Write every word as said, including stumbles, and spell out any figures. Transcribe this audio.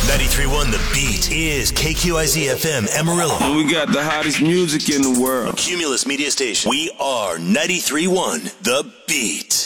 ninety-three point one The Beat is K Q I Z F M Amarillo. And we got the hottest music in the world. Cumulus Media Station. We are ninety-three point one The Beat.